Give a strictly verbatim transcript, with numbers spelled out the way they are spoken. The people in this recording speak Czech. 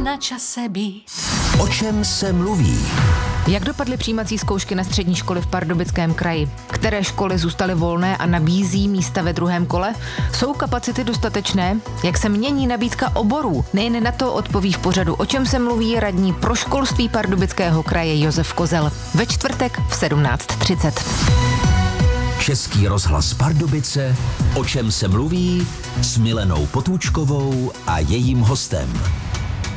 na čase být. O čem se mluví? Jak dopadly přijímací zkoušky na střední školy v Pardubickém kraji? Které školy zůstaly volné a nabízí místa ve druhém kole? Jsou kapacity dostatečné? Jak se mění nabídka oborů? Nejen na to odpoví v pořadu O čem se mluví radní pro školství Pardubického kraje Josef Kozel. Ve čtvrtek v sedmnáct třicet. Český rozhlas Pardubice, O čem se mluví, s Milenou Potůčkovou a jejím hostem.